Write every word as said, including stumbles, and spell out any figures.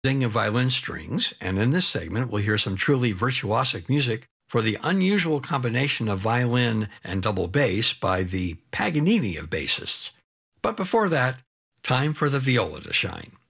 of violin strings, and in this segment we'll hear some truly virtuosic music for the unusual combination of violin and double bass by the Paganini of bassists. But before that, time for the viola to shine.